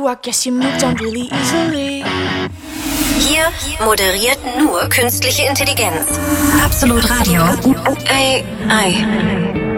you, I guess you moved on really easily. Hier moderiert nur künstliche Intelligenz. Absolut Radio. AI.